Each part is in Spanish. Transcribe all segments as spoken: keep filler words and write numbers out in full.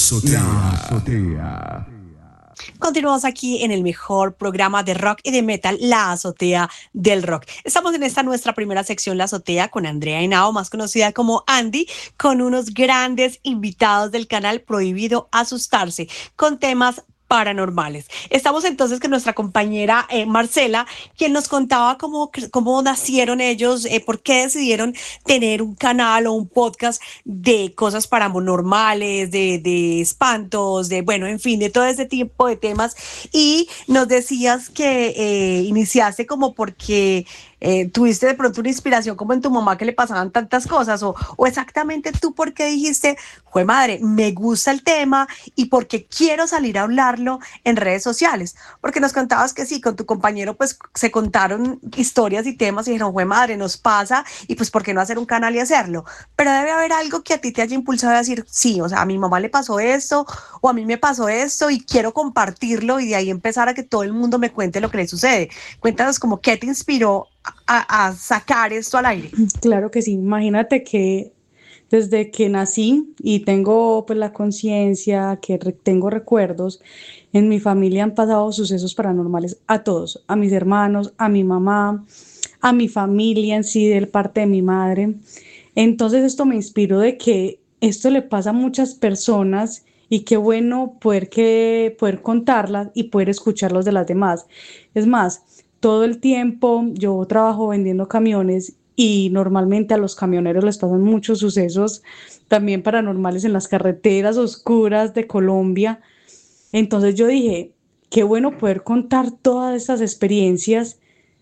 azotea. La azotea. Continuamos aquí en el mejor programa de rock y de metal, La Azotea del Rock. Estamos en esta nuestra primera sección, La Azotea, con Andrea Henao, más conocida como Andy, con unos grandes invitados del canal Prohibido Asustarse, con temas paranormales. Estamos entonces con nuestra compañera eh, Marcela, quien nos contaba cómo, cómo nacieron ellos, eh, por qué decidieron tener un canal o un podcast de cosas paranormales, de, de espantos, de, bueno, en fin, de todo ese tipo de temas. Y nos decías que eh, iniciaste como porque eh, tuviste de pronto una inspiración como en tu mamá que le pasaban tantas cosas, o, o exactamente tú por qué dijiste, jue madre, me gusta el tema y porque quiero salir a hablarlo en redes sociales. Porque nos contabas que sí, con tu compañero pues se contaron historias y temas y dijeron, jue madre, nos pasa y pues ¿por qué no hacer un canal y hacerlo? Pero debe haber algo que a ti te haya impulsado a decir, sí, o sea, a mi mamá le pasó esto o a mí me pasó esto y quiero compartirlo y de ahí empezar a que todo el mundo me cuente lo que le sucede. Cuéntanos como qué te inspiró a, a sacar esto al aire. Claro que sí, imagínate que desde que nací y tengo pues la conciencia, que re- tengo recuerdos, en mi familia han pasado sucesos paranormales a todos, a mis hermanos, a mi mamá, a mi familia en sí, de parte de mi madre. Entonces esto me inspiró de que esto le pasa a muchas personas y qué bueno poder, que, poder contarlas y poder escucharlos de las demás. Es más, todo el tiempo yo trabajo vendiendo camiones y normalmente a los camioneros les pasan muchos sucesos también paranormales en las carreteras oscuras de Colombia. Entonces yo dije, qué bueno poder contar todas estas experiencias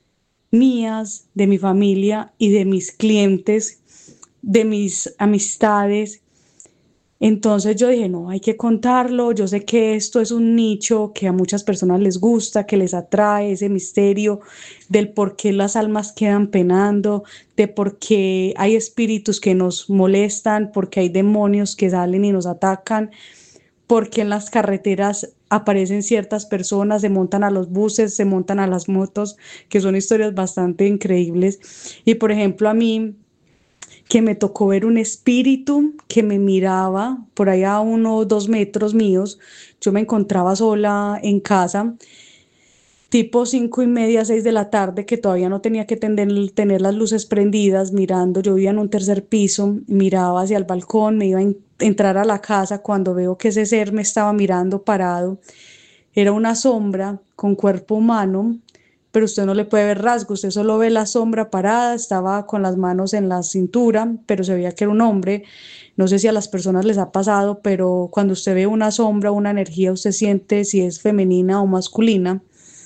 mías, de mi familia y de mis clientes, de mis amistades. Entonces yo dije, no, hay que contarlo. Yo sé que esto es un nicho que a muchas personas les gusta, que les atrae ese misterio del por qué las almas quedan penando, de por qué hay espíritus que nos molestan, porque hay demonios que salen y nos atacan, porque en las carreteras aparecen ciertas personas, se montan a los buses, se montan a las motos, que son historias bastante increíbles. Y por ejemplo, a mí que me tocó ver un espíritu que me miraba por allá a uno o dos metros míos. Yo me encontraba sola en casa, tipo cinco y media, seis de la tarde, que todavía no tenía que tener, tener las luces prendidas, mirando. Yo vivía en un tercer piso, miraba hacia el balcón, me iba a en- entrar a la casa cuando veo que ese ser me estaba mirando parado. Era una sombra con cuerpo humano, pero usted no le puede ver rasgos, usted solo ve la sombra parada, estaba con las manos en la cintura, pero se veía que era un hombre. No sé si a las personas les ha pasado, pero cuando usted ve una sombra, una energía, usted siente si es femenina o masculina.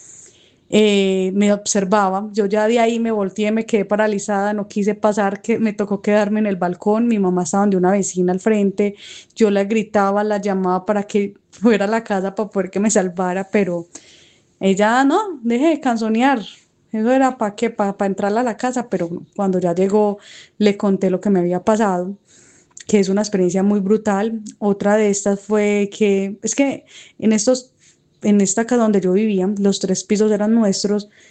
Eh, me observaba, yo ya de ahí me volteé, me quedé paralizada, no quise pasar, que me tocó quedarme en el balcón. Mi mamá estaba de una vecina al frente, yo la gritaba, la llamaba para que fuera a la casa para poder que me salvara, pero ella no, deje de canzonear. Eso era para qué, para entrar a la casa, pero cuando ya llegó le conté lo que me había pasado, que es una experiencia muy brutal. Otra de estas fue que, es que en estos, en esta casa donde yo vivía, los tres pisos eran nuestros